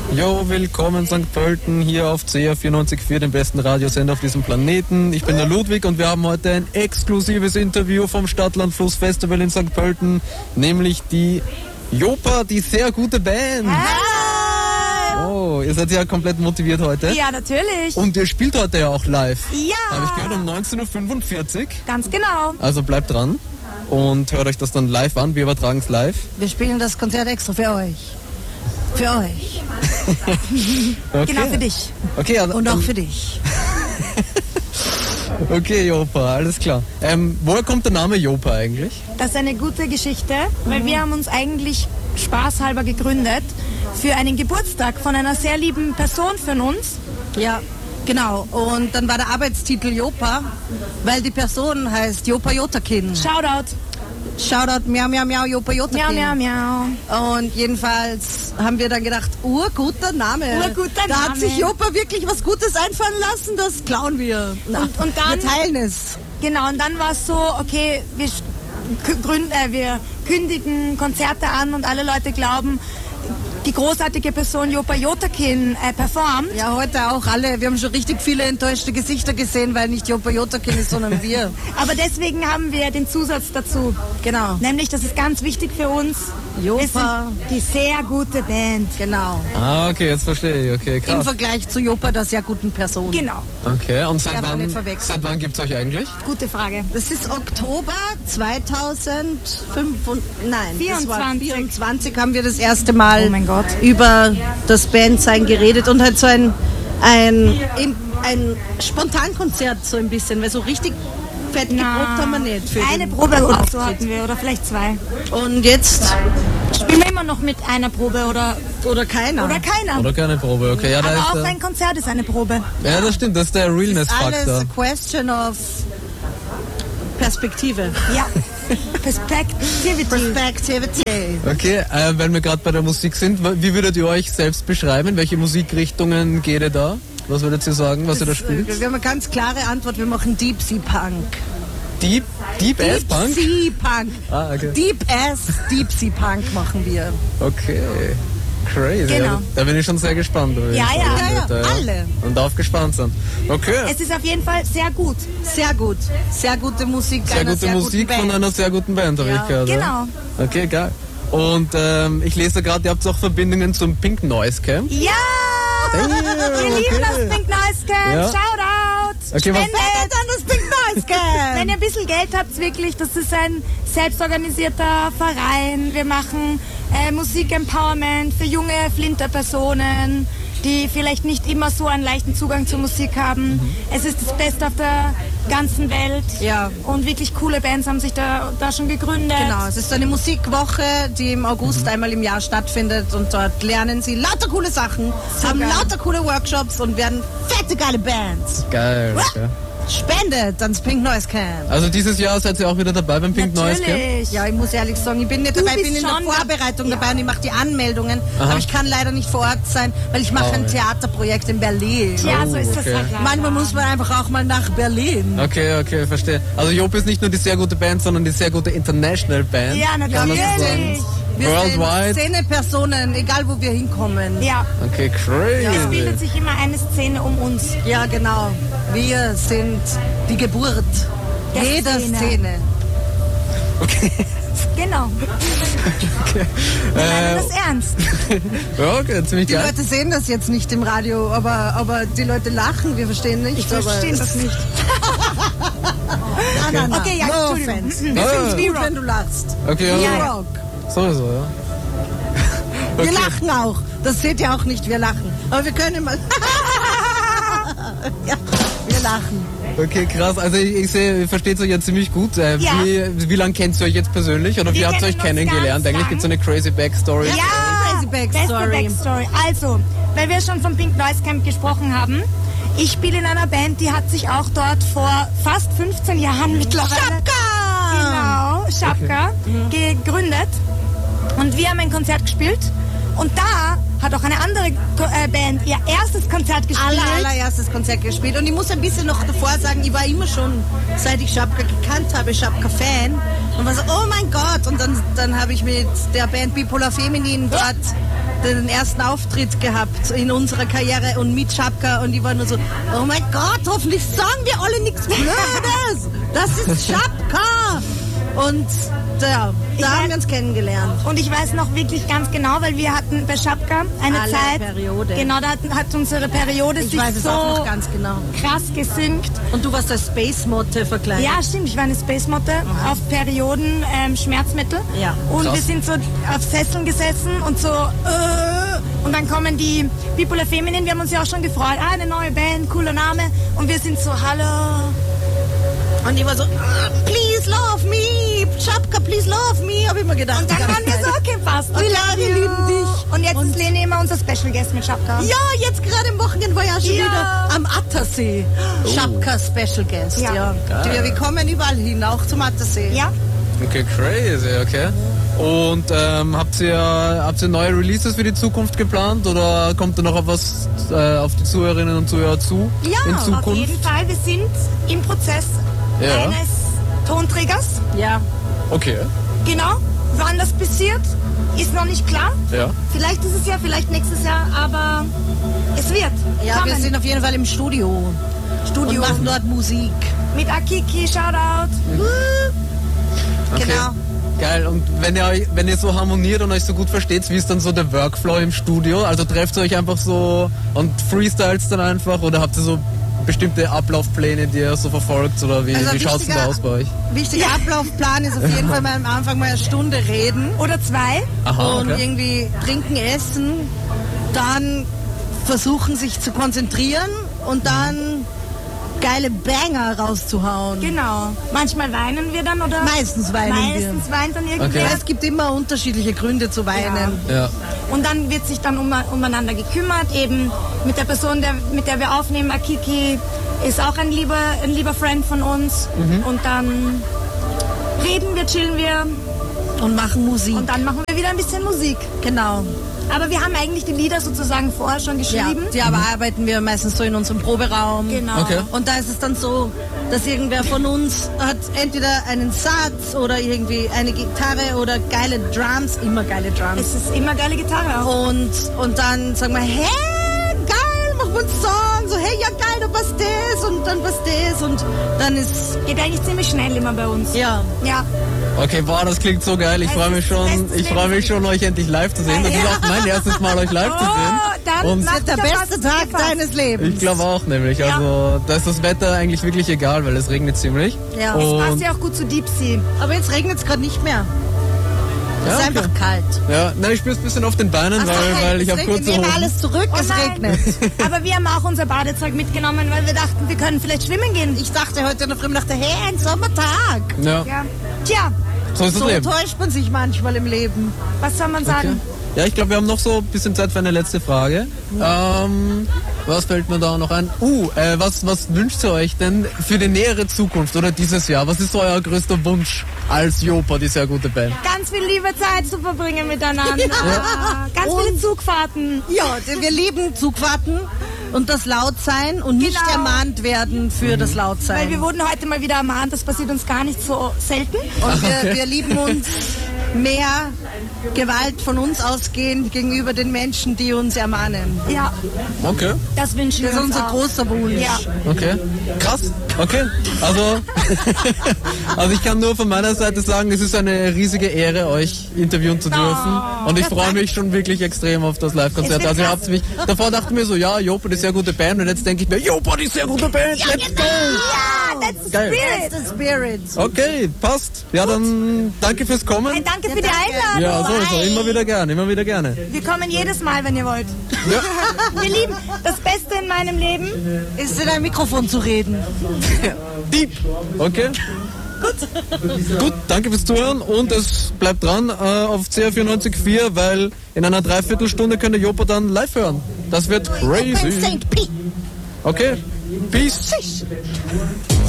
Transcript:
Jo, willkommen St. Pölten hier auf CR 94.4, dem besten Radiosender auf diesem Planeten. Ich bin der Ludwig und wir haben heute ein exklusives Interview vom Stadtlandfluss Festival in St. Pölten, nämlich die Jopa, die sehr gute Band. Oh, ihr seid ja komplett motiviert heute. Ja, natürlich. Und ihr spielt heute ja auch live. Ja. Habe ich gehört, um 19.45 Uhr. Ganz genau. Also bleibt dran und hört euch das dann live an. Wir übertragen es live. Wir spielen das Konzert extra für euch. Für euch. Okay. Genau für dich. Okay, also, Und auch für dich. Okay, Jopa, alles klar. Woher kommt der Name Jopa eigentlich? Das ist eine gute Geschichte, weil wir haben uns eigentlich spaßhalber gegründet für einen Geburtstag von einer sehr lieben Person von uns. Ja, genau. Und dann war der Arbeitstitel Jopa, weil die Person heißt Jopa Jotakin. Shoutout. Shoutout Miau Miau Miau Jopa Jotakin. Miau, miau, miau. Und jedenfalls haben wir dann gedacht, urguter Name. Urguter Da hat Name. sich Jopa wirklich was Gutes einfallen lassen, das klauen wir. Na, Und dann- wir teilen es. Genau, und dann war es so, okay, wir kündigen Konzerte an und alle Leute glauben, die großartige Person Jopa Jotakin performt. Ja, heute auch alle. Wir haben schon richtig viele enttäuschte Gesichter gesehen, weil nicht Jopa Jotakin ist, sondern wir. Aber deswegen haben wir den Zusatz dazu. Genau. Nämlich, das ist ganz wichtig für uns. Jopa. Wir sind die sehr gute Band. Genau. Ah, okay, jetzt verstehe ich. Okay, Im krass. Vergleich Vergleich zu Jopa, der sehr guten Person. Genau, Okay, und seit Ja, aber nicht verwechseln. wann gibt es euch eigentlich? gute Frage. Das ist Oktober 2005 nein, 24. 24 haben wir das erste Mal Oh mein Gott. über das Bandsein geredet und halt so ein Spontankonzert so ein bisschen, weil so richtig fett geprobt haben wir nicht. Für Eine den Probe oder so Auftritt. hatten wir, oder vielleicht zwei. Und jetzt Spielen wir immer noch mit einer Probe oder keiner. keiner. Oder keine Probe? Okay, ja, da Aber auch ist ein Konzert ist eine Probe. ja, das stimmt, das ist der Alles Realness-Faktor. a question of Perspektive. Ja. Perspectivity. Perspectivity. Okay, wenn wir gerade bei der Musik sind, wie würdet ihr euch selbst beschreiben? Welche Musikrichtungen geht ihr da? Was würdet ihr sagen, was ihr da spielt? Wir haben eine ganz klare Antwort, wir machen Deep Sea Punk. Deep Ass Punk? Sea Punk. Ah, okay. Deep Sea Punk machen wir. Okay. Crazy. Genau. Ja, da bin ich schon sehr gespannt. auf jeden Ja, Fall. ja. Ja, alle. Und aufgespannt sind. Okay. Es ist auf jeden Fall sehr gut. Sehr gut. Sehr gute Musik. Sehr einer gute sehr Musik guten von Band. einer sehr guten Band, habe Ja, ich gehört. genau. Ja? Okay, geil. Und ich lese gerade, ihr habt auch Verbindungen zum Pink Noise Camp. Ja! Damn, Wir lieben das okay. Pink Noise Camp. Ja. Shoutout. Okay, was- Spendet. Dann das Pink Noise Camp. Wenn ihr ein bisschen Geld habt, wirklich, das ist ein selbstorganisierter Verein. Wir machen Musik-Empowerment für junge Flinterpersonen, die vielleicht nicht immer so einen leichten Zugang zur Musik haben. Es ist das Beste auf der ganzen Welt. Ja. Und wirklich coole Bands haben sich da schon gegründet. Genau, es ist eine Musikwoche, die im August einmal im Jahr stattfindet und dort lernen sie lauter coole Sachen, haben geil. lauter coole Workshops und werden fette geile Bands. Geil. Okay. Spendet ans Pink Noise Camp. Also dieses Jahr seid ihr auch wieder dabei beim Pink Noise Camp? Natürlich. Ja, ich muss ehrlich sagen, ich bin nicht Du dabei, ich bist bin in der schon Vorbereitung dabei und ich mache die Anmeldungen, Aha. aber ich kann leider nicht vor Ort sein, weil ich mache ein Theaterprojekt in Berlin. Ja, so ist das okay. halt. leider. Manchmal muss man einfach auch mal nach Berlin. Okay, verstehe. Also Job ist nicht nur die sehr gute Band, sondern die sehr gute International Band. Ja, Kann man so natürlich. sagen. Wir Worldwide. sind Szenepersonen, egal wo wir hinkommen. Ja, Okay, es crazy. bildet sich immer eine Szene um uns. Ja, genau. Wir sind die Geburt Der jeder Szene. Szene. Genau. Wir meinen das ernst. Ja, okay, ziemlich Die geil. Leute sehen das jetzt nicht im Radio, aber die Leute lachen, wir verstehen nicht. Ich verstehe das nicht. Nein. Okay, ja, no Entschuldigung. offense. Wir Wir Ah. sind gut, wenn du lachst. Okay, We ja, rock. sowieso, ja. Wir lachen auch. Das seht ihr auch nicht, wir lachen. Aber wir können mal... ja, wir lachen. Okay, krass. Also ich sehe, ihr versteht euch ja ziemlich gut. Wie lange kennt ihr euch jetzt persönlich? Oder wie Wir habt ihr euch kennen uns kennengelernt? ganz Eigentlich gibt es eine crazy Backstory. Ja, Crazy Backstory. beste Backstory. Also, weil wir schon vom Pink Noise Camp gesprochen haben, ich spiele in einer Band, die hat sich auch dort vor fast 15 Jahren mittlerweile... Genau, Schapka, gegründet. Und wir haben ein Konzert gespielt. Und da hat auch eine andere Band ihr erstes Konzert gespielt. Allererstes Konzert gespielt. Und ich muss ein bisschen noch davor sagen, ich war immer schon, seit ich Schapka gekannt habe, Schapka-Fan. Und war so, oh mein Gott. Und dann habe ich mit der Band Bipolar Feminin dort den ersten Auftritt gehabt in unserer Karriere und mit Schapka und ich war nur so, oh mein Gott, hoffentlich sagen wir alle nichts Blödes. Das ist Schapka. Und ja, da haben wir uns kennengelernt. Und ich weiß noch wirklich ganz genau, weil wir hatten bei Schapka eine Alle Zeit. Periode. Genau, da hat unsere Periode Ich sich weiß es so auch noch ganz genau. krass gesynkt. Und du warst als Space-Motte verkleidet. Ja, stimmt, ich war eine Space-Motte auf Perioden Schmerzmittel. Ja. Und Krass. wir sind so auf Sesseln gesessen und so und dann kommen die Bipolar Feminine, wir haben uns ja auch schon gefreut. Eine neue Band, cooler Name. Und wir sind so, hallo. Und ich war so, please love me, Schapka, please love me, hab ich mir gedacht. Und dann waren wir so, okay, passt. Wir lieben dich. Und jetzt ist Lene immer unser Special Guest mit Schapka. Ja, jetzt gerade am Wochenende war ja schon Ja. wieder am Attersee. Schapka Special Guest, Ja. ja. Wir kommen überall hin, auch zum Attersee. Ja. Okay, crazy, okay. Und habt ihr neue Releases für die Zukunft geplant oder kommt da noch auf was auf die Zuhörerinnen und Zuhörer zu in Auf Zukunft? jeden Fall. Wir sind im Prozess Ja. eines Tonträgers. Ja. Okay, Genau. Wann das passiert, ist noch nicht klar. ja. Vielleicht dieses Jahr, vielleicht nächstes Jahr, aber es wird. Ja, wir kommen. sind auf jeden Fall im Studio. Und machen dort Musik. Mit Akiki, Shoutout. Okay. Genau. Geil, und wenn ihr so harmoniert und euch so gut versteht, wie ist dann so der Workflow im Studio? Also trefft ihr euch einfach so und freestyles dann einfach oder habt ihr so bestimmte Ablaufpläne, die ihr so verfolgt oder wie schaut's denn da aus bei euch? Wichtiger Ablaufplan ist auf jeden Fall mal am Anfang mal eine Stunde reden Oder 2. Aha, und okay. irgendwie trinken, essen, dann versuchen sich zu konzentrieren und dann geile Banger rauszuhauen. Genau. Manchmal weinen wir dann oder? Meistens weinen wir. Meistens weint dann irgendwer. Okay. Es gibt immer unterschiedliche Gründe zu weinen. Ja. Und dann wird sich dann umeinander gekümmert, eben mit der Person, mit der wir aufnehmen. Akiki ist auch ein lieber Friend von uns. Und dann reden wir, chillen wir Und machen Musik. und dann machen wir wieder ein bisschen Musik. Genau. Aber wir haben eigentlich die Lieder sozusagen vorher schon Ja, geschrieben. die arbeiten wir meistens so in unserem Proberaum. Genau. Okay. Und da ist es dann so, dass irgendwer von uns hat entweder einen Satz oder irgendwie eine Gitarre oder geile Drums, immer geile Drums. Es ist immer geile Gitarre auch. Und dann sagen wir, hey, geil, machen wir einen Song. So, hey, ja geil, da passt das und dann passt das. Und dann ist, Geht eigentlich ziemlich schnell immer bei uns. ja. Ja. Okay, boah, das klingt so geil. Ich Es freue mich ist schon, bestes ich freue mich schon, euch endlich live zu sehen. Das ist auch mein erstes Mal, euch live zu sehen. dann Und macht Der ja beste fast Tag gefasst. deines Lebens. ich glaube auch nämlich. Also da ist das Wetter eigentlich wirklich egal, weil es regnet ziemlich. Ja. Es passt Und ja auch gut zu Deep Sea. Aber jetzt regnet es gerade nicht mehr. Es ja, ist einfach okay. kalt. Ja, nein, ich spür's ein bisschen auf den Beinen, weil ich habe kurze Wir nehmen Hosen. alles zurück, Oh es nein. regnet. Aber wir haben auch unser Badezeug mitgenommen, weil wir dachten, wir können vielleicht schwimmen gehen. Ich dachte heute in der Früh, hey, ein Sommertag. Ja, Ja. Tja, so ist das So Leben. täuscht man sich manchmal im Leben. was soll man Okay. sagen? Ja, ich glaube, wir haben noch so ein bisschen Zeit für eine letzte Frage. Was fällt mir da noch ein? Was wünscht ihr euch denn für die nähere Zukunft oder dieses Jahr? Was ist so euer größter Wunsch als Jopa, die sehr gute Band? Ganz viel liebe Zeit zu verbringen miteinander. Ganz viele Zugfahrten. Ja, wir lieben Zugfahrten und das Lautsein und nicht Genau. ermahnt werden für das Weil wir Lautsein. wurden heute mal wieder ermahnt, das passiert uns gar nicht so selten. Und wir lieben uns mehr Gewalt von uns ausgehend gegenüber den Menschen, die uns ermahnen. Ja, Okay, das wünschen Das wir ist uns unser auch. großer Wunsch. Ja. okay. Krass, okay. Also ich kann nur von meiner Seite sagen, es ist eine riesige Ehre, euch interviewen zu dürfen. Und ich freue mich schon wirklich extrem auf das Live-Konzert. Es wird Also ihr krass. habt mich, davor dachte ich mir so, ja, Jopa, die sehr gute Band. Und jetzt denke ich mir, Jopa, die sehr gute Band, let's go! Ja, that's the Geil. spirit. That's the spirit. Okay, passt. Ja, dann danke fürs Kommen. Hey, danke für die danke. Einladung. Ja, sowieso, immer wieder gerne, immer wieder gerne. Wir kommen jedes Mal, wenn ihr wollt. Ja. Wir lieben das Beste in meinem Leben. Ist in ein Mikrofon zu reden. Deep. Okay. Gut, danke fürs Zuhören und es bleibt dran auf CR 94.4, weil in einer Dreiviertelstunde könnt ihr Jopa dann live hören. Das wird crazy. St. Pete. Okay, peace.